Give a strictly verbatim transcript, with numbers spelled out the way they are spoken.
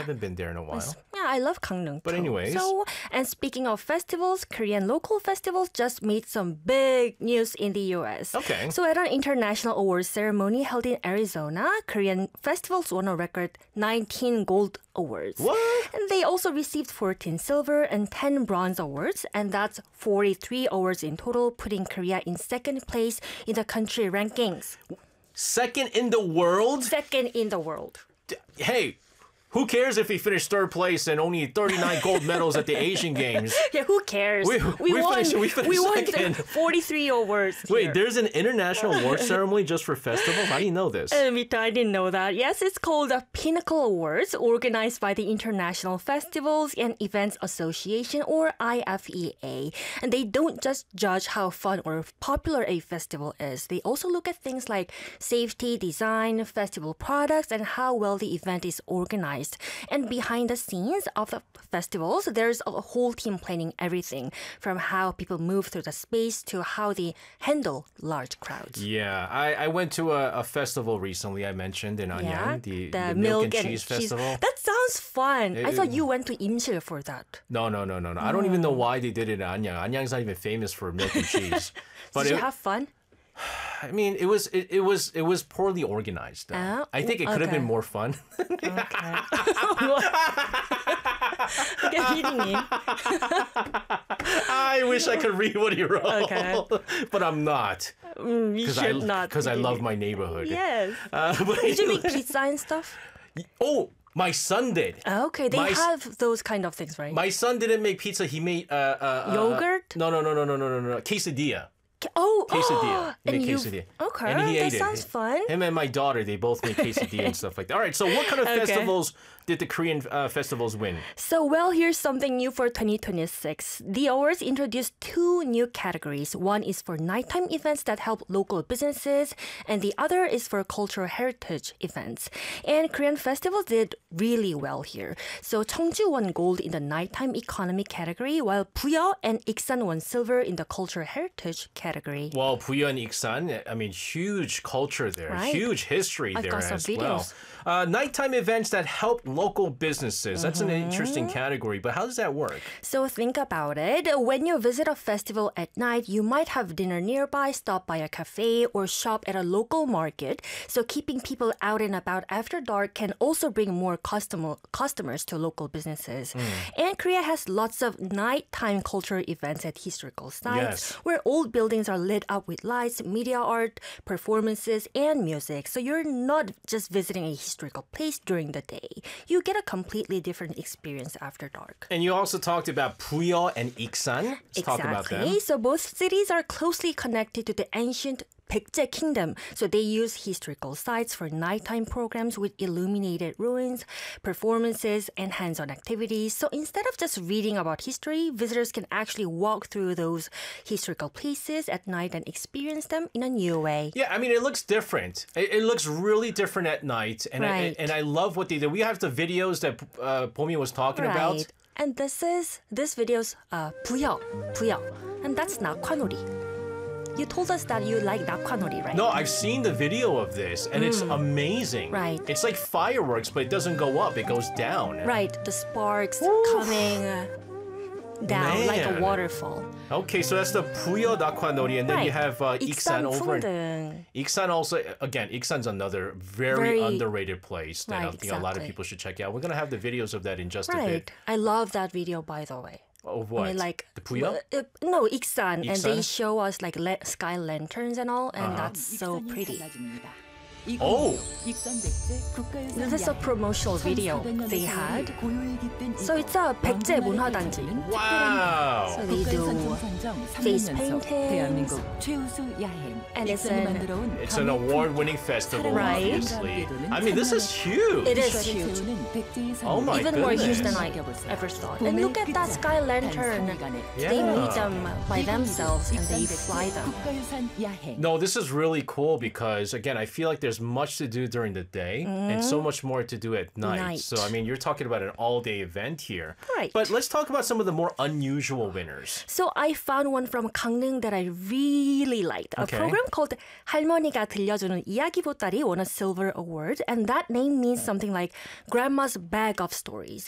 haven't been there in a while. Yeah, I love Gangneung. But anyways. So, and speaking of festivals, Korean local festivals just made some big news in the U S. Okay. So at an international awards ceremony held in Arizona, Korean festivals won a record nineteen gold awards. What? And they also received fourteen silver and ten bronze awards, and that's forty-three awards in total, putting Korea in second place in the country rankings. Second in the world? Second in the world. Hey, who cares if he finished third place and only thirty-nine gold medals at the Asian Games? Yeah, who cares? We, we, we won. Finished, we finished we won second. forty-three awards. Wait, here. there's an international award ceremony just for festivals? How do you know this? Uh, Mita, I didn't know that. Yes, it's called the Pinnacle Awards, organized by the International Festivals and Events Association, or I F E A. And they don't just judge how fun or popular a festival is. They also look at things like safety, design, festival products, and how well the event is organized. And behind the scenes of the festivals, there's a whole team planning everything, from how people move through the space to how they handle large crowds. Yeah, I, I went to a, a festival recently, I mentioned, in Anyang, Yeah, the, the the milk, Milk and, Cheese Festival. That sounds fun. I It- thought you went to Imsil for that. No, no, no, no, no. I don't even know why they did it in Anyang. Anyang's not even famous for milk and cheese. But Did you it- have fun? I mean, it was it, it was it was poorly organized. Though. Oh, I think it could have okay. been more fun. Okay, hitting you. I wish I could read what he wrote, Okay. but I'm not You because I should not. because I really. love my neighborhood. Yes. Uh, but Did you make anyway- pizza and stuff? Oh, my son did. Okay, they My s- have those kind of things, right? My son didn't make pizza. He made uh, uh, uh, Yogurt? No, no, no, no, no, no, no, no. Quesadilla. Oh, Quesadilla. He and made you quesadilla. okay? And he that ate sounds it. fun. Him and my daughter, they both made quesadilla and stuff like that. All right, so what kind of Okay. festivals did the Korean uh, festivals win? So, well, here's something new for twenty twenty-six. The awards introduced two new categories. One is for nighttime events that help local businesses, and the other is for cultural heritage events. And Korean festivals did really well here. So, Cheongju won gold in the nighttime economy category, while Puyo and Iksan won silver in the cultural heritage category. Well, Puyo and Iksan, I mean, huge culture there, Right. huge history I've there got some as well. videos. Uh, nighttime events that help local businesses. That's Mm-hmm. an interesting category, but how does that work? So think about it. When you visit a festival at night, you might have dinner nearby, stop by a cafe, or shop at a local market. So keeping people out and about after dark can also bring more customer, customers to local businesses. And Korea has lots of nighttime cultural events at historical sites Yes. where old buildings are lit up with lights, media art, performances, and music. So you're not just visiting a historical place during the day. You get a completely different experience after dark. And you also talked about Puyo and Iksan. Let's talk about them. Exactly. So both cities are closely connected to the ancient Baekje Kingdom. So they use historical sites for nighttime programs with illuminated ruins, performances, and hands-on activities. So instead of just reading about history, visitors can actually walk through those historical places at night and experience them in a new way. Yeah, I mean, it looks different. It, it looks really different at night, and I, Right. and I love what they did. We have the videos that uh, Pomi was talking about. Right. And this is this video's uh, 부여, 부여, and that's nakwanori. You told us that you like nakwanori, right? No, I've seen the video of this, and it's amazing. Mm. Right. It's like fireworks, but it doesn't go up; it goes down. Right, the sparks coming uh, down like a Man. waterfall. Okay, so that's the Puyo Nakwanori, and then you Right. have uh, Iksan over. in- 풍등. Iksan also, again, Iksan's another very, Very- underrated place that I Right, think a lot of exactly. people should check out. We're gonna have the videos of that in just a Right. bit. I love that video, by the way. Of I what? mean, like the Puyo? uh, uh, no, Iksan, and they Iksan? show us like le- sky lanterns and all, and Uh-huh. that's so pretty. Oh. This is a promotional video they had. So it's a 백제 문화단지. Wow. So they do face paintings, and it's an It's an award-winning festival, Right. obviously. I mean, this is huge. it is huge. Oh my Even more huge goodness. than I ever thought. And look at that sky lantern. They Yeah. made them by themselves and they fly them. No, this is really cool because, again, I feel like there's there's much to do during the day and so much more to do at night. Night. So, I mean, you're talking about an all-day event here. Right. But let's talk about some of the more unusual winners. So I found one from Gangneung that I really liked. A Okay. program called 할머니가 들려주는 이야기 보따리 won a silver award. And that name means something like Grandma's Bag of Stories.